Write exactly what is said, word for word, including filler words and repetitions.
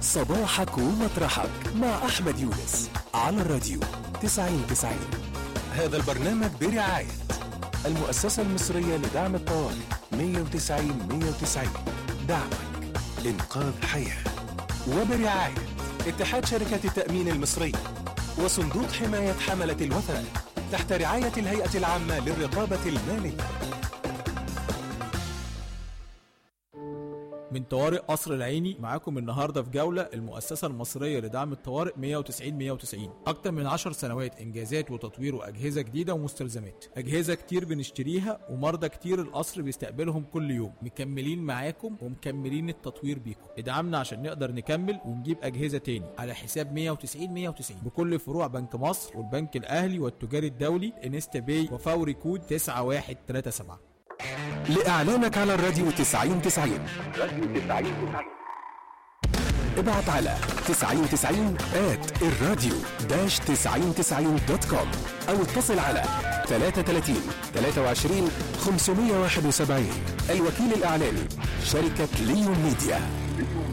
صباحك ومطرحك مع أحمد يونس على الراديو تسعين تسعين. هذا البرنامج برعاية المؤسسة المصرية لدعم الطوارئ مية وتسعين مية وتسعين، دعمك إنقاذ حياة. وبرعاية اتحاد شركات التأمين المصرية وصندوق حماية حملة الوثائق تحت رعاية الهيئة العامة للرقابة المالية. من طوارئ قصر العيني معاكم النهارده في جوله المؤسسه المصريه لدعم الطوارئ مية وتسعين مية وتسعين. اكتر من عشر سنوات انجازات وتطوير واجهزه جديده ومستلزمات، اجهزه كتير بنشتريها ومرضى كتير القصر بيستقبلهم كل يوم. مكملين معاكم ومكملين التطوير بيكم. ادعمنا عشان نقدر نكمل ونجيب اجهزه تاني على حساب مية وتسعين مية وتسعين بكل فروع بنك مصر والبنك الاهلي والتجاري الدولي انستا باي وفوري كود تسعة واحد تلاتة سبعة. لإعلانك على الراديو تسعين تسعين ابعت على تسعين تسعين آت الراديو داش تسعين تسعين دوت كوم أو اتصل على ثلاثة ثلاثين ثلاثة وعشرين خمسمية وواحد وسبعين. الوكيل الإعلاني شركة ليون ميديا.